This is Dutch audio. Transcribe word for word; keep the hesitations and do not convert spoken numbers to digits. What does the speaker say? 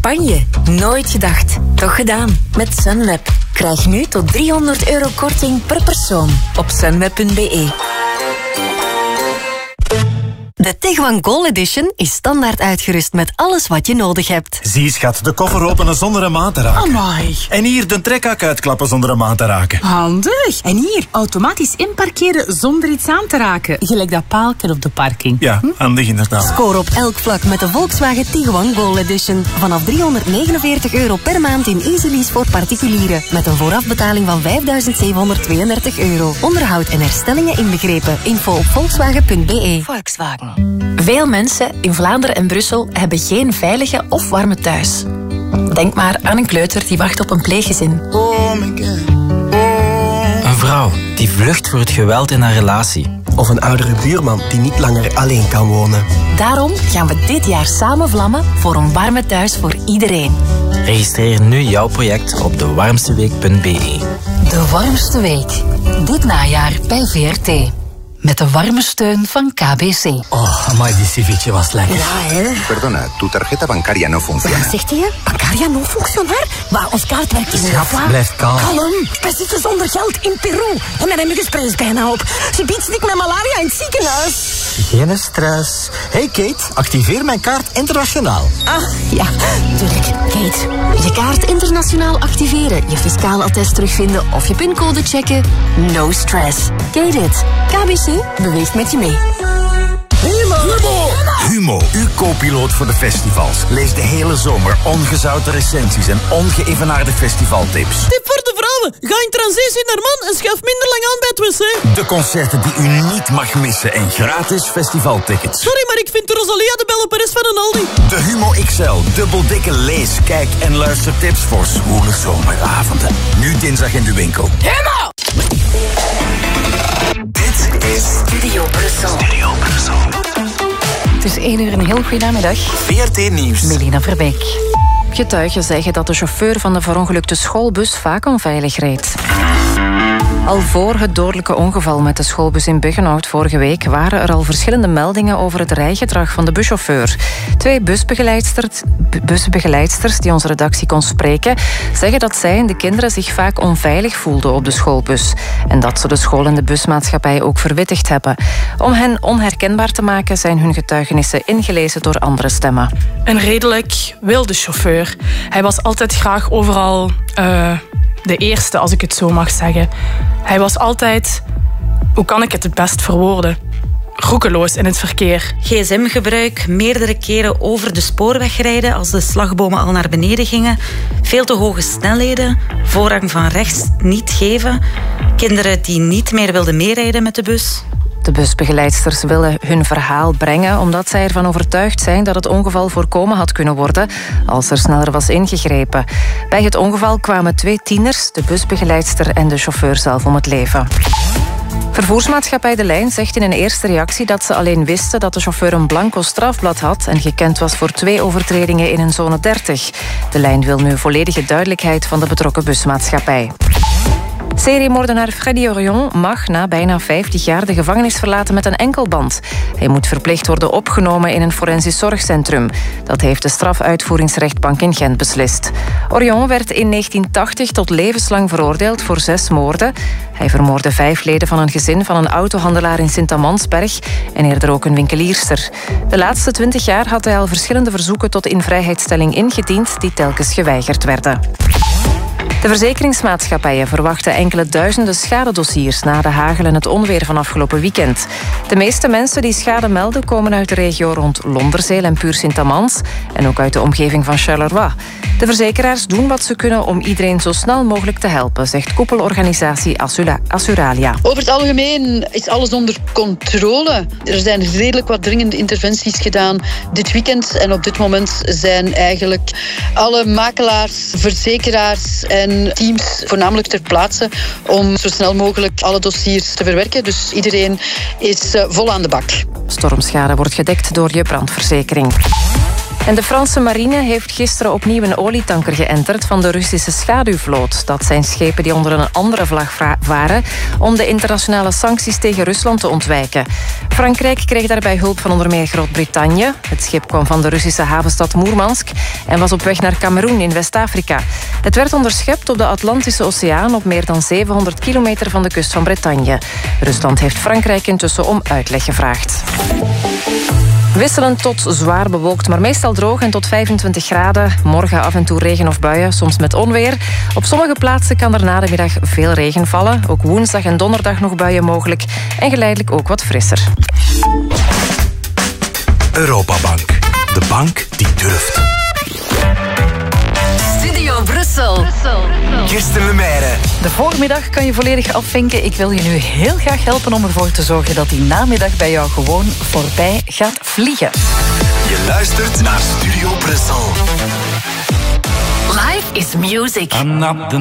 Spanje. Nooit gedacht. Toch gedaan. Met Sunweb. Krijg nu tot driehonderd euro korting per persoon op sunweb punt be. De Tiguan Gold Edition is standaard uitgerust met alles wat je nodig hebt. Zie, schat, de koffer openen zonder een maat te raken. Amai. En hier de trekhak uitklappen zonder een maat te raken. Handig. En hier, automatisch inparkeren zonder iets aan te raken. Gelijk dat paalken op de parking. Ja, hm? handig inderdaad. Score op elk vlak met de Volkswagen Tiguan Gold Edition. Vanaf driehonderdnegenenveertig euro per maand in Easy Lease voor particulieren. Met een voorafbetaling van vijfduizend zevenhonderdtweeëndertig euro. Onderhoud en herstellingen inbegrepen. Info op volkswagen punt be. Volkswagen. Veel mensen in Vlaanderen en Brussel hebben geen veilige of warme thuis. Denk maar aan een kleuter die wacht op een pleeggezin. Een vrouw die vlucht voor het geweld in haar relatie. Of een oudere buurman die niet langer alleen kan wonen. Daarom gaan we dit jaar samen vlammen voor een warme thuis voor iedereen. Registreer nu jouw project op de warmsteweek punt be. De Warmste Week. Dit najaar bij V R T. Met de warme steun van K B C. Oh, amai, die ceviche was lekker. Ja, hè? Perdona, tu tarjeta bancaria no funciona. Wat zegt hij? Bancaria no functionar? Maar ons kaartwerk is Schat, blijf kalm. Kalm. Wij zitten zonder geld in Peru. En mijn muggenspray is bijna op. Ze biedt ik met malaria in het ziekenhuis. Geen stress. Hey Kate, activeer mijn kaart internationaal. Ah, ja, tuurlijk. Kate, je kaart internationaal activeren, je fiscaal attest terugvinden of je pincode checken. No stress. Kate it. K B C beweegt met je mee. Humo! Humo! Humo, uw co-piloot voor de festivals. Lees de hele zomer ongezouten recensies en ongeëvenaarde festivaltips. Tip voor de vrouwen. Ga in transitie naar man en schuif minder lang aan bij het wc. De concerten die u niet mag missen en gratis festivaltickets. Sorry, maar ik vind de Rosalia de Belle Paris van een Aldi. De Humo X L, dubbeldikke lees, kijk en luistertips voor zwoele zomeravonden. Nu dinsdag in de winkel. Humo! Dit is Studio Brussel. Studio Brussel. Het is één uur, een heel goede namiddag. V R T Nieuws. Melina Verbeek. Getuigen zeggen dat de chauffeur van de verongelukte schoolbus vaak onveilig reed. Al voor het dodelijke ongeval met de schoolbus in Buggenhout vorige week waren er al verschillende meldingen over het rijgedrag van de buschauffeur. Twee busbegeleidsters, busbegeleidsters die onze redactie kon spreken, zeggen dat zij en de kinderen zich vaak onveilig voelden op de schoolbus. En dat ze de school en de busmaatschappij ook verwittigd hebben. Om hen onherkenbaar te maken zijn hun getuigenissen ingelezen door andere stemmen. Een redelijk wilde chauffeur. Hij was altijd graag overal uh, de eerste, als ik het zo mag zeggen. Hij was altijd, hoe kan ik het het best verwoorden, roekeloos in het verkeer. gsm-gebruik, meerdere keren over de spoorweg rijden als de slagbomen al naar beneden gingen. Veel te hoge snelheden, voorrang van rechts niet geven. Kinderen die niet meer wilden meerijden met de bus. De busbegeleidsters willen hun verhaal brengen omdat zij ervan overtuigd zijn dat het ongeval voorkomen had kunnen worden als er sneller was ingegrepen. Bij het ongeval kwamen twee tieners, de busbegeleidster en de chauffeur zelf, om het leven. Vervoersmaatschappij De Lijn zegt in een eerste reactie dat ze alleen wisten dat de chauffeur een blanco strafblad had en gekend was voor twee overtredingen in een zone dertig. De Lijn wil nu volledige duidelijkheid van de betrokken busmaatschappij. Seriemoordenaar Freddy Orion mag na bijna vijftig jaar de gevangenis verlaten met een enkelband. Hij moet verplicht worden opgenomen in een forensisch zorgcentrum. Dat heeft de strafuitvoeringsrechtbank in Gent beslist. Orion werd in negentien tachtig tot levenslang veroordeeld voor zes moorden. Hij vermoordde vijf leden van een gezin van een autohandelaar in Sint-Amansberg en eerder ook een winkelierster. De laatste twintig jaar had hij al verschillende verzoeken tot invrijheidstelling ingediend die telkens geweigerd werden. De verzekeringsmaatschappijen verwachten enkele duizenden schadedossiers na de hagel en het onweer van afgelopen weekend. De meeste mensen die schade melden komen uit de regio rond Londerzeel en Puur-Sint-Amans en ook uit de omgeving van Charleroi. De verzekeraars doen wat ze kunnen om iedereen zo snel mogelijk te helpen, zegt koepelorganisatie Assuralia. Over het algemeen is alles onder controle. Er zijn redelijk wat dringende interventies gedaan dit weekend en op dit moment zijn eigenlijk alle makelaars, verzekeraars en teams voornamelijk ter plaatse om zo snel mogelijk alle dossiers te verwerken. Dus iedereen is vol aan de bak. Stormschade wordt gedekt door je brandverzekering. En de Franse marine heeft gisteren opnieuw een olietanker geënterd van de Russische schaduwvloot. Dat zijn schepen die onder een andere vlag varen om de internationale sancties tegen Rusland te ontwijken. Frankrijk kreeg daarbij hulp van onder meer Groot-Brittannië. Het schip kwam van de Russische havenstad Moermansk en was op weg naar Kameroen in West-Afrika. Het werd onderschept op de Atlantische Oceaan op meer dan zevenhonderd kilometer van de kust van Bretagne. Rusland heeft Frankrijk intussen om uitleg gevraagd. Wisselend tot zwaar bewolkt, maar meestal droog en tot vijfentwintig graden. Morgen af en toe regen of buien, soms met onweer. Op sommige plaatsen kan er na de middag veel regen vallen. Ook woensdag en donderdag nog buien mogelijk. En geleidelijk ook wat frisser. Europabank. De bank die durft. Studio Brussel. Kirsten Lemaire. De voormiddag kan je volledig afvinken. Ik wil je nu heel graag helpen om ervoor te zorgen dat die namiddag bij jou gewoon voorbij gaat vliegen. Je luistert naar Studio Brussel. Life is music. I'm not the